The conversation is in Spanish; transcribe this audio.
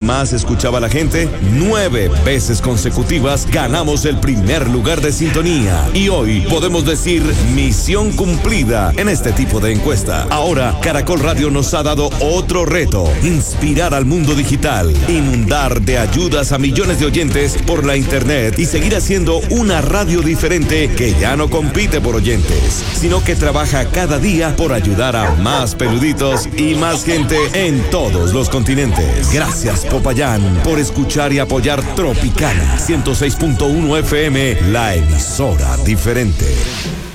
más escuchaba la gente, 9 veces consecutivas ganamos el primer lugar de sintonía. Y hoy podemos decir misión cumplida en este tipo de encuesta. Ahora, Caracol Radio nos ha dado otro reto: inspirar al mundo digital, inundar de ayudas a millones de oyentes por la internet y seguir haciendo una radio diferente que ya no compite por oyentes, sino que trabaja cada día por ayudar a más peluditos y más gente en todos los continentes. Gracias, Popayán, por escuchar y apoyar Tropicana 106.1 FM, la emisora diferente.